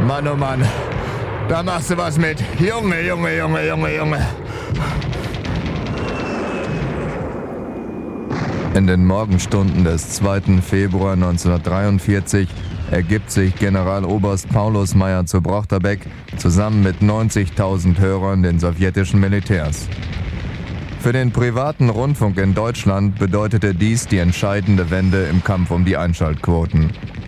Mann, oh Mann. Da machst du was mit. Junge, Junge, Junge, Junge, Junge. In den Morgenstunden des 2. Februar 1943 ergibt sich Generaloberst Paulus Meyer zu Brochterbeck zusammen mit 90.000 Hörern den sowjetischen Militärs. Für den privaten Rundfunk in Deutschland bedeutete dies die entscheidende Wende im Kampf um die Einschaltquoten.